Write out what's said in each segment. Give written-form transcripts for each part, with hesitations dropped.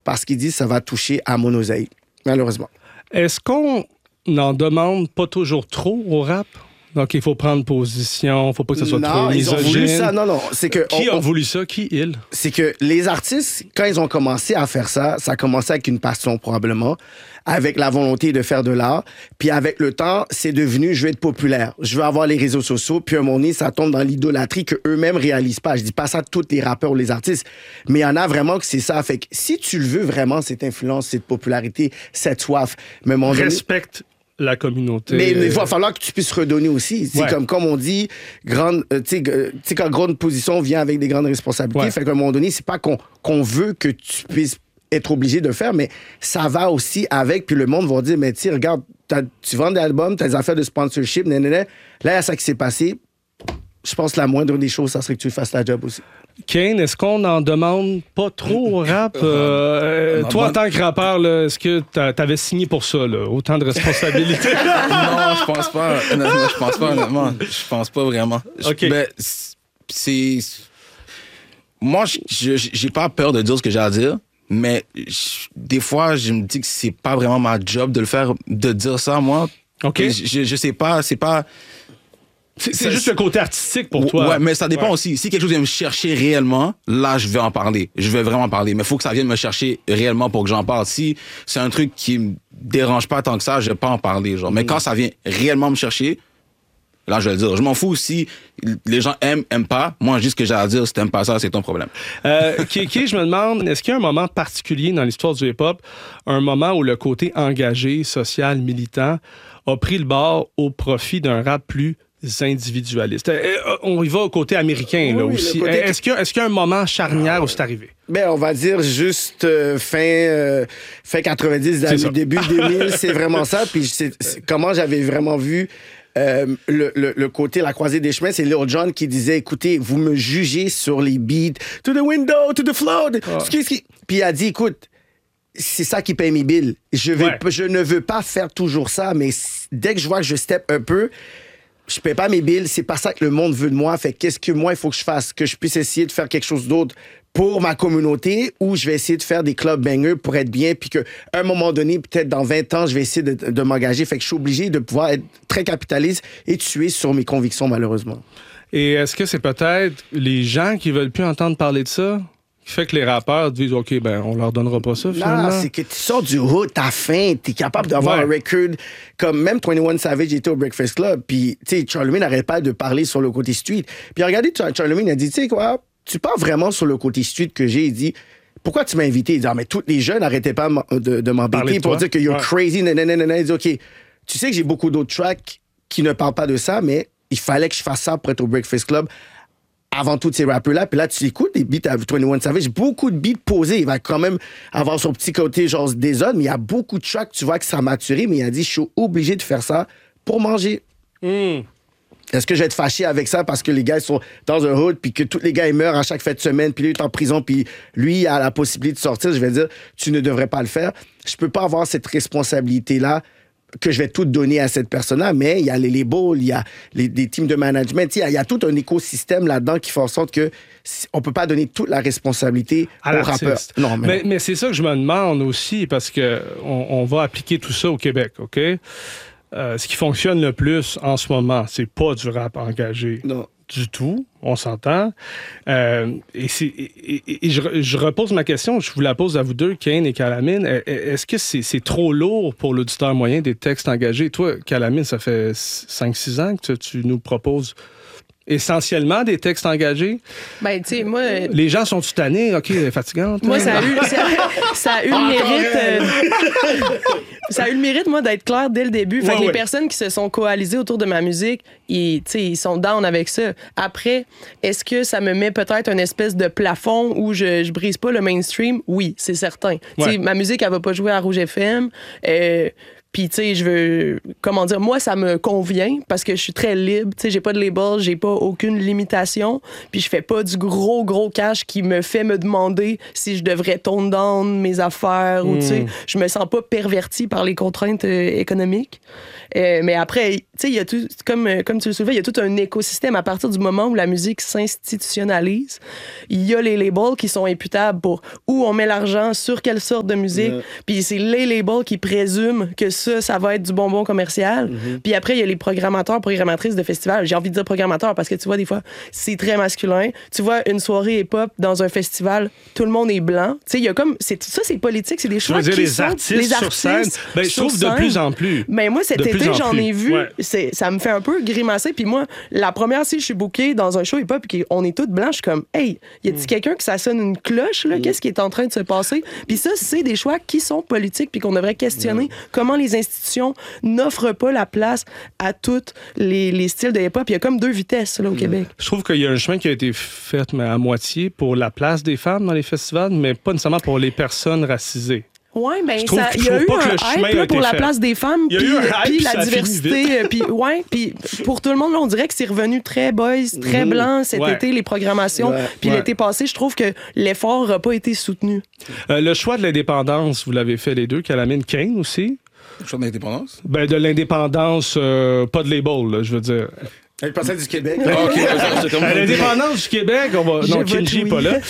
parce qu'il dit que ça va toucher à mon oseille, malheureusement. Est-ce qu'on n'en demande pas toujours trop au rap? Donc, il faut prendre position, il ne faut pas que ça soit trop misogyne. Ils ont voulu ça. Non. C'est que, qui a voulu ça? Qui, il? C'est que les artistes, quand ils ont commencé à faire ça, ça a commencé avec une passion probablement, avec la volonté de faire de l'art. Puis avec le temps, c'est devenu, je veux être populaire. Je veux avoir les réseaux sociaux. Puis à un moment donné, ça tombe dans l'idolâtrie qu'eux-mêmes réalisent pas. Je dis pas ça à tous les rappeurs ou les artistes, mais il y en a vraiment que c'est ça. Fait que si tu le veux vraiment, cette influence, cette popularité, cette soif, mais respecte la communauté. Mais il va falloir que tu puisses redonner aussi. C'est comme on dit, grande, tu sais, quand grande position vient avec des grandes responsabilités. Fait qu'à un moment donné, c'est pas qu'on veut que tu puisses être obligé de le faire, mais ça va aussi avec, puis le monde va dire, mais tu regarde, tu vends des albums, tu as des affaires de sponsorship, nanana. Là, il y a ça qui s'est passé. Je pense que la moindre des choses, ça serait que tu fasses ta job aussi. Kane, est-ce qu'on n'en demande pas trop au rap? Toi, en tant que rappeur, là, est-ce que t'avais signé pour ça, là? Autant de responsabilités? Non, je pense pas. Honnêtement, je pense pas, honnêtement. Je pense pas vraiment. OK. Moi, j'ai pas peur de dire ce que j'ai à dire, mais des fois, je me dis que c'est pas vraiment ma job de le faire, de dire ça, moi. OK. Je sais pas, c'est pas... C'est juste le côté artistique pour toi. Ouais, mais ça dépend aussi. Si quelque chose vient me chercher réellement, là, je vais en parler. Je vais vraiment en parler. Mais il faut que ça vienne me chercher réellement pour que j'en parle. Si c'est un truc qui me dérange pas tant que ça, je vais pas en parler. Genre. Mais quand ça vient réellement me chercher, là, je vais le dire. Je m'en fous si les gens aiment pas. Moi, je dis ce que j'ai à dire. Si t'aimes pas ça, c'est ton problème. Kiki, je me demande, est-ce qu'il y a un moment particulier dans l'histoire du hip-hop, un moment où le côté engagé, social, militant, a pris le bord au profit d'un rap plus individualiste? On y va au côté américain là, aussi. Est-ce qu'il y a un moment charnière où c'est arrivé? Ben, on va dire juste fin 90, début 2000, c'est vraiment ça. Puis c'est comment j'avais vraiment vu le côté, la croisée des chemins, c'est Lil Jon qui disait, écoutez, vous me jugez sur les beats, to the window, to the floor. Puis il a dit, écoute, c'est ça qui paye mes bills. Je ne veux pas faire toujours ça, mais dès que je vois que je step un peu, je paie pas mes bills, c'est pas ça que le monde veut de moi. Fait qu'est-ce que moi, il faut que je fasse? Que je puisse essayer de faire quelque chose d'autre pour ma communauté, ou je vais essayer de faire des club bangers pour être bien, puis qu'à un moment donné, peut-être dans 20 ans, je vais essayer de m'engager. Fait que je suis obligé de pouvoir être très capitaliste et tuer sur mes convictions, malheureusement. Et est-ce que c'est peut-être les gens qui veulent plus entendre parler de ça qui fait que les rappeurs disent, OK, ben, on leur donnera pas ça, finalement? Non, c'est que tu sors du hood, t'as faim, t'es capable d'avoir un record. Comme même 21 Savage était au Breakfast Club, puis, tu sais, Charlemagne n'arrête pas de parler sur le côté street. Puis regardez, Charlemagne a dit, tu sais quoi, tu parles vraiment sur le côté street que j'ai. Il dit, pourquoi tu m'as invité? Il dit, mais tous les jeunes n'arrêtaient pas de m'embêter pour dire que you're crazy, nanana. Il dit, OK, tu sais que j'ai beaucoup d'autres tracks qui ne parlent pas de ça, mais il fallait que je fasse ça pour être au Breakfast Club avant tous ces rappeurs-là. Puis là, tu écoutes des beats à 21 Savage, beaucoup de beats posés. Il va quand même avoir son petit côté genre désordre, mais il y a beaucoup de tracks, tu vois que ça a maturé, mais il a dit, je suis obligé de faire ça pour manger. Est-ce que je vais être fâché avec ça parce que les gars ils sont dans un hood puis que tous les gars ils meurent à chaque fin de semaine puis lui il est en prison puis lui il a la possibilité de sortir? Je vais dire, tu ne devrais pas le faire. Je peux pas avoir cette responsabilité-là que je vais tout donner à cette personne-là, mais il y a les labels, il y a des teams de management, il y a tout un écosystème là-dedans qui fait en sorte que on peut pas donner toute la responsabilité au rappeur. Non, mais c'est ça que je me demande aussi, parce que on va appliquer tout ça au Québec, OK? Ce qui fonctionne le plus en ce moment, c'est pas du rap engagé. Non. Du tout, on s'entend. Et je repose ma question, je vous la pose à vous deux, Kane et Calamine. Est-ce que c'est trop lourd pour l'auditeur moyen des textes engagés? Toi, Calamine, ça fait 5-6 ans que tu nous proposes essentiellement des textes engagés. Ben, tu sais, moi... Les gens sont tannés, OK, fatigantes. Moi, ça a eu le mérite... ça a eu le mérite, moi, d'être clair dès le début. Fait que les personnes qui se sont coalisées autour de ma musique, ils sont down avec ça. Après, est-ce que ça me met peut-être une espèce de plafond où je brise pas le mainstream? Oui, c'est certain. Ma musique, elle va pas jouer à Rouge FM. Puis, tu sais, je veux... Comment dire? Moi, ça me convient parce que je suis très libre. Tu sais, j'ai pas de label, j'ai pas aucune limitation. Puis, je fais pas du gros cash qui me fait me demander si je devrais tone down mes affaires ou, tu sais, je me sens pas pervertie par les contraintes économiques. Mais après, tu sais, il y a tout... Comme tu le soulevais, il y a tout un écosystème. À partir du moment où la musique s'institutionnalise, il y a les labels qui sont imputables pour où on met l'argent, sur quelle sorte de musique. Puis c'est les labels qui présument que ça va être du bonbon commercial. Puis après, il y a les programmateurs, programmatrices de festivals. J'ai envie de dire programmateurs parce que tu vois, des fois, c'est très masculin. Tu vois, une soirée hip-hop dans un festival, tout le monde est blanc. Tu sais, il y a comme... c'est politique, c'est des choix qui les sont... artistes sur scène, ben, je trouve de plus en plus. Mais moi, cet été, j'en ai vu. Ouais. Ça me fait un peu grimacer. Puis moi, la première, si je suis bookée dans un show hip-hop et qu'on est toutes blanches, je suis comme, hey, y a-t-il quelqu'un que ça sonne une cloche, là? Qu'est-ce qui est en train de se passer? Puis ça, c'est des choix qui sont politiques puis qu'on devrait questionner. Comment les institutions n'offrent pas la place à tous les styles de hip-hop. Il y a comme 2 vitesses, là, au Québec. Je trouve qu'il y a un chemin qui a été fait, mais à moitié, pour la place des femmes dans les festivals, mais pas nécessairement pour les personnes racisées. Oui, bien, il y a eu un hype là, pour la place des femmes, puis la diversité. Puis pour tout le monde, là, on dirait que c'est revenu très boys, très blanc cet été, les programmations. Puis l'été passé, je trouve que l'effort n'a pas été soutenu. Le choix de l'indépendance, vous l'avez fait les deux, Calamine, Kane aussi. Le choix de l'indépendance? Ben, de l'indépendance, pas de label, là, je veux dire. Elle pensait du Québec. L'indépendance du Québec, on va... Non, Kenji, pas là.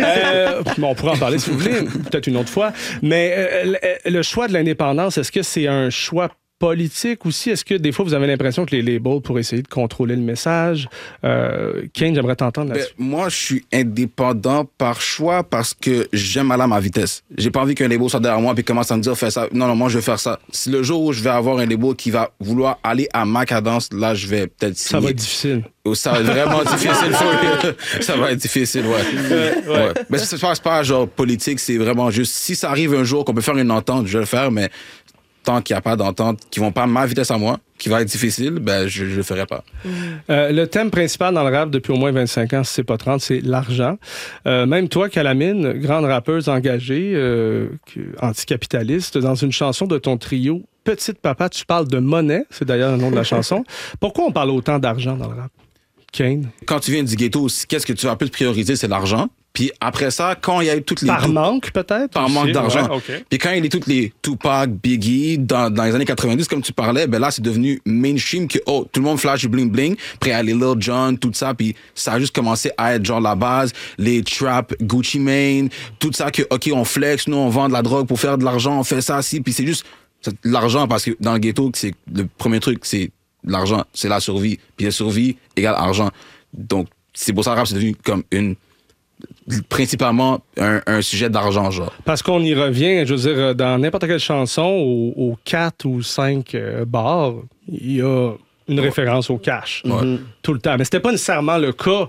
On pourra en parler si vous voulez, peut-être une autre fois. Mais le choix de l'indépendance, est-ce que c'est un choix politique aussi? Est-ce que des fois, vous avez l'impression que les labels pour essayer de contrôler le message? Kane, j'aimerais t'entendre là-dessus. Moi, je suis indépendant par choix parce que j'aime aller à ma vitesse. J'ai pas envie qu'un label soit derrière moi et commence à me dire, fais ça. Non, moi, je vais faire ça. Si le jour où je vais avoir un label qui va vouloir aller à ma cadence, là, je vais peut-être signer. Ça va être difficile. Ça va être vraiment difficile. Ça va être difficile, ouais. Mais ça se passe pas genre politique, c'est vraiment juste, si ça arrive un jour qu'on peut faire une entente, je vais le faire, mais tant qu'il n'y a pas d'entente qui vont pas à ma vitesse à moi, qui va être difficile, ben je le ferai pas. Le thème principal dans le rap depuis au moins 25 ans, si c'est pas 30, c'est l'argent. Même toi, Calamine, grande rappeuse engagée, anticapitaliste, dans une chanson de ton trio, Petite Papa, tu parles de monnaie, c'est d'ailleurs le nom de la chanson. Pourquoi on parle autant d'argent dans le rap? Kane? Quand tu viens du ghetto, qu'est-ce que tu vas plus prioriser, c'est l'argent. Puis après ça, quand il y a eu toutes les... Par manque, peut-être? Par manque d'argent. Ouais, okay. Puis quand il y a eu toutes les Tupac, Biggie, dans les années 90, comme tu parlais, ben là, c'est devenu mainstream que, tout le monde flash du bling-bling. Après, il y a les Lil Jon, tout ça. Puis ça a juste commencé à être genre la base. Les trap, Gucci Mane, tout ça que, OK, on flex, nous, on vend de la drogue pour faire de l'argent, on fait ça, aussi. Puis c'est juste l'argent parce que dans le ghetto, c'est le premier truc, c'est l'argent, c'est la survie. Puis la survie égale argent. Donc, c'est pour ça que le rap, c'est devenu comme principalement un sujet d'argent, genre. Parce qu'on y revient, je veux dire, dans n'importe quelle chanson, aux 4 ou 5 bars, il y a une référence au cash. Tout le temps. Mais c'était pas nécessairement le cas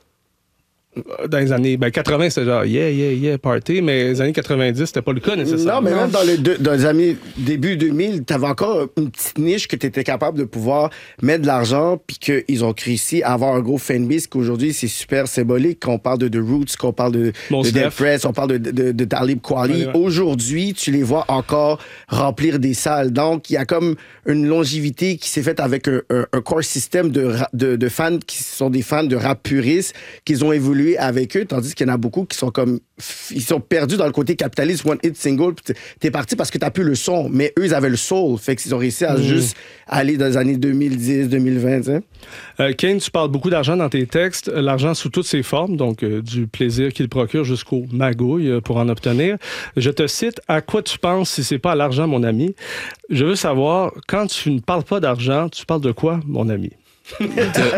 dans les années 80, c'était genre yeah, party, mais les années 90, c'était pas le cas nécessairement. Non, mais même dans les années début 2000, t'avais encore une petite niche que t'étais capable de pouvoir mettre de l'argent, puis qu'ils ont réussi à avoir un gros fanbase qu'aujourd'hui, c'est super symbolique. Qu'on parle de The Roots, qu'on parle de Dead Press, on parle de Talib Kweli. Ouais. Aujourd'hui, tu les vois encore remplir des salles. Donc, il y a comme une longévité qui s'est faite avec un core système de fans qui sont des fans de rap puristes, qu'ils ont évolué avec eux, tandis qu'il y en a beaucoup qui sont comme... Ils sont perdus dans le côté capitaliste, one hit single, t'es parti parce que t'as plus le son, mais eux, ils avaient le soul, fait qu'ils ont réussi à juste aller dans les années 2010, 2020, tu sais. Kane, tu parles beaucoup d'argent dans tes textes, l'argent sous toutes ses formes, donc du plaisir qu'il procure jusqu'au magouille pour en obtenir. Je te cite, « À quoi tu penses si c'est pas à l'argent, mon ami? Je veux savoir, quand tu ne parles pas d'argent, tu parles de quoi, mon ami? » OK,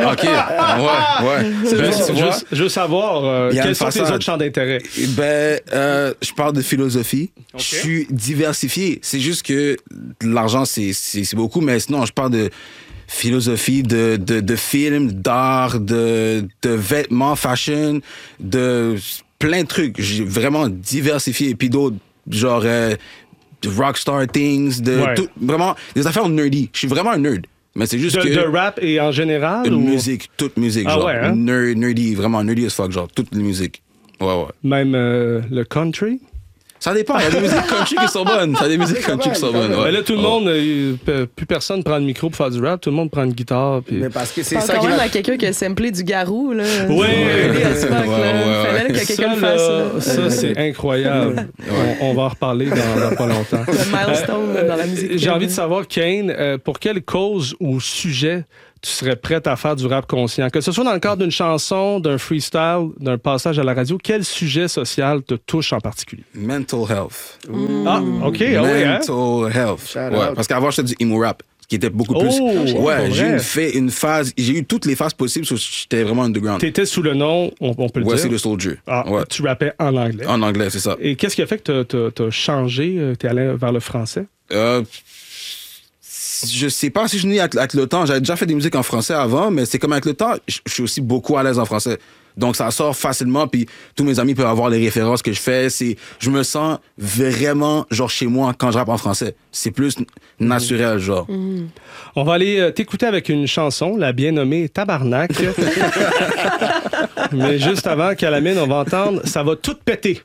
ouais. Je veux savoir quels sont tes autres champs d'intérêt. Je parle de philosophie. Okay. Je suis diversifié. C'est juste que l'argent, c'est beaucoup, mais sinon, je parle de philosophie, de films, d'art, de vêtements, fashion, de plein de trucs. J'ai vraiment diversifié. Et puis d'autres, genre rockstar things, tout, vraiment des affaires nerdy. Je suis vraiment un nerd. Mais c'est juste de rap et en général? Musique, toute musique, genre. Ouais, hein? Nerdy, vraiment nerdy as fuck, genre, toute la musique. Ouais. Même le country? Ça dépend. Il y a des musiques country qui sont bonnes. Il y a des musiques country qui sont bonnes. Mais là, tout le monde, plus personne prend le micro pour faire du rap. Tout le monde prend une guitare. Puis... Mais parce que c'est Pas ça quand qui même va... à quelqu'un qui a samplé du Garou, là. Oui. Fallait que quelqu'un le fasse. Ça, c'est incroyable. On va en reparler dans pas longtemps. Le milestone dans la musique. J'ai envie de savoir, Kane, pour quelle cause ou sujet tu serais prête à faire du rap conscient? Que ce soit dans le cadre d'une chanson, d'un freestyle, d'un passage à la radio, quel sujet social te touche en particulier? Mental health. Ah, OK. Ah oui, hein? Mental health. Shout Ouais, out. parce qu'avant, j'étais du emo rap, qui était beaucoup plus... Oh, Ouais, pour j'ai vrai? une phase... J'ai eu toutes les phases possibles, so j'étais vraiment underground. T'étais sous le nom, on peut le Voici dire. le Soldier. Ah, Ouais. tu rappais en anglais. En anglais, c'est ça. Et qu'est-ce qui a fait que t'as changé, t'es allé vers le français? Je sais pas si je n'ai avec le temps. J'avais déjà fait des musiques en français avant, mais c'est comme avec le temps, je suis aussi beaucoup à l'aise en français. Donc, ça sort facilement, puis tous mes amis peuvent avoir les références que je fais. Je me sens vraiment, genre, chez moi quand je rappe en français. C'est plus naturel, genre. On va aller t'écouter avec une chanson, la bien nommée Tabarnak. Mais juste avant, Calamine, on va entendre « Ça va tout péter ».